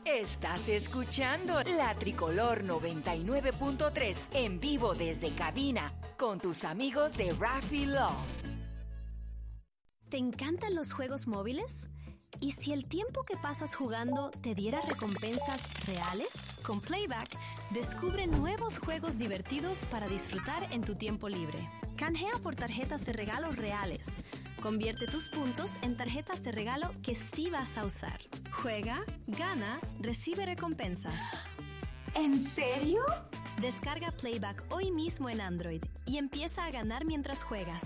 Estás escuchando La Tricolor 99.3 en vivo desde cabina con tus amigos de Raffy Love. ¿Te encantan los juegos móviles? ¿Y si el tiempo que pasas jugando te diera recompensas reales? Con Playback, descubre nuevos juegos divertidos para disfrutar en tu tiempo libre. Canjea por tarjetas de regalo reales. Convierte tus puntos en tarjetas de regalo que sí vas a usar. Juega, gana, recibe recompensas. ¿En serio? Descarga Playback hoy mismo en Android y empieza a ganar mientras juegas.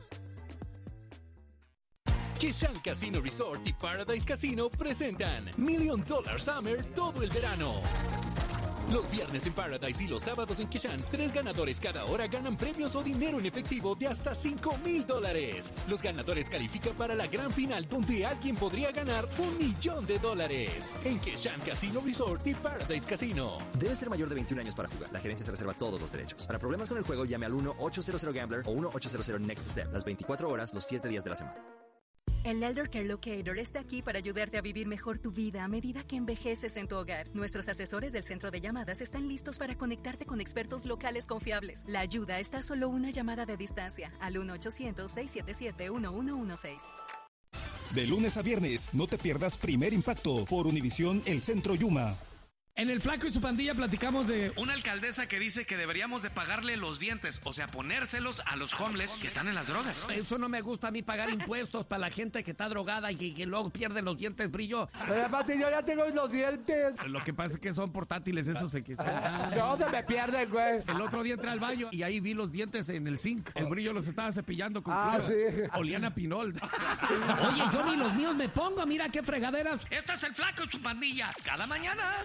Kishan Casino Resort y Paradise Casino presentan $1 Million Summer todo el verano. Los viernes en Paradise y los sábados en Kishan, 3 ganadores cada hora ganan premios o dinero en efectivo de hasta $5,000. Los ganadores califican para la gran final donde alguien podría ganar $1 millón en Kishan Casino Resort y Paradise Casino. Debe ser mayor de 21 años para jugar. La gerencia se reserva todos los derechos. Para problemas con el juego, llame al 1-800-GAMBLER o 1-800-NEXT-STEP las 24 horas, los 7 días de la semana. El Elder Care Locator está aquí para ayudarte a vivir mejor tu vida a medida que envejeces en tu hogar. Nuestros asesores del centro de llamadas están listos para conectarte con expertos locales confiables. La ayuda está a solo una llamada de distancia al 1-800-677-1116. De lunes a viernes, no te pierdas Primer Impacto por Univisión El Centro Yuma. En El Flaco y su pandilla platicamos de una alcaldesa que dice que deberíamos de pagarle los dientes, o sea, ponérselos a los homeless que están en las drogas. Eso no me gusta a mí, pagar impuestos para la gente que está drogada y que luego pierde los dientes brillo. Pero aparte yo ya tengo los dientes. Lo que pasa es que son portátiles, esos se quitan. No, se me pierden, güey. El otro día entré al baño y ahí vi los dientes en el zinc. El brillo los estaba cepillando con sí. Olían a pinol. Oye, yo ni los míos me pongo, mira qué fregaderas. Este es El Flaco y su pandilla, cada mañana.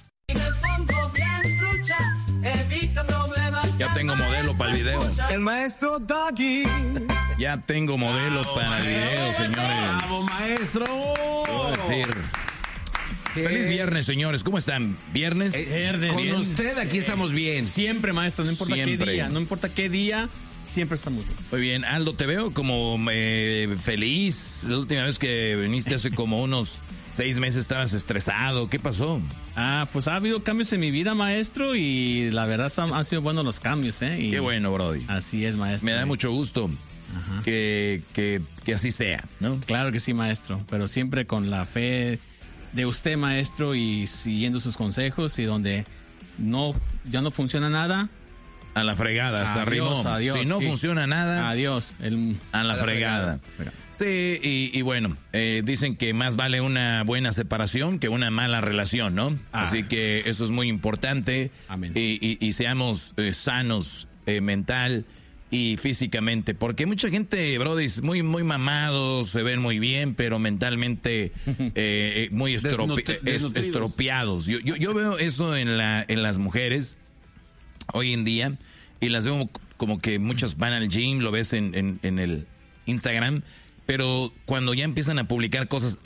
Ya tengo modelo para el video. El maestro Doggy. Ya tengo modelo para el video, señores. ¡Bravo, maestro! Puedo decir. Feliz viernes, señores. ¿Cómo están? ¿Viernes? Viernes. Con usted aquí estamos bien. Siempre, maestro. No importa qué día. No importa qué día. Siempre estamos bien. Muy bien. Aldo, te veo como feliz. La última vez que viniste hace como unos 6 meses estabas estresado. ¿Qué pasó? Pues ha habido cambios en mi vida, maestro, y la verdad han sido buenos los cambios, ¿eh? Y qué bueno, brody. Así es, maestro. Me da mucho gusto que así sea, ¿no? Claro que sí, maestro, pero siempre con la fe de usted, maestro, y siguiendo sus consejos, y donde ya no funciona nada, a la fregada, hasta rimó. Adiós, si no funciona nada, adiós. A la fregada. Sí, y bueno, dicen que más vale una buena separación que una mala relación, ¿no? Así que eso es muy importante. Amén. Y seamos sanos mental y físicamente, porque mucha gente, brody, muy mamados, se ven muy bien, pero mentalmente muy estropeados. Yo veo eso en las mujeres hoy en día, y las veo como que muchas van al gym, lo ves en el Instagram, pero cuando ya empiezan a publicar cosas,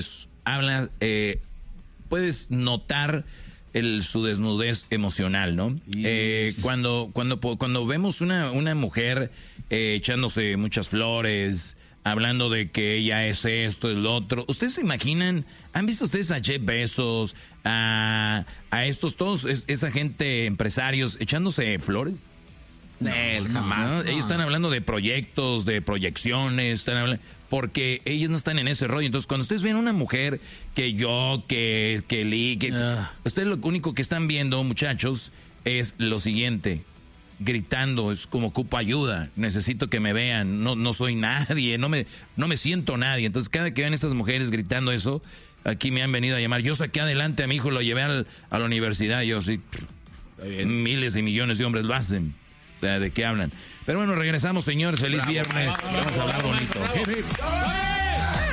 puedes notar su desnudez emocional, ¿no? Cuando vemos una mujer echándose muchas flores, hablando de que ella es esto, el otro. ¿Ustedes se imaginan? ¿Han visto ustedes a Jeff Bezos, a estos todos, esa gente, empresarios, echándose flores? Jamás. Ellos están hablando de proyectos, de proyecciones, porque ellos no están en ese rollo. Entonces, cuando ustedes ven una mujer ustedes lo único que están viendo, muchachos, es lo siguiente: gritando, es como ocupo ayuda, necesito que me vean, no soy nadie, no me siento nadie. Entonces, cada que ven estas mujeres gritando eso, aquí me han venido a llamar. Yo saqué adelante a mi hijo, lo llevé a la universidad. Yo sí, miles y millones de hombres lo hacen. ¿De qué hablan? Pero bueno, regresamos, señores. Feliz viernes. Vamos a hablar bonito.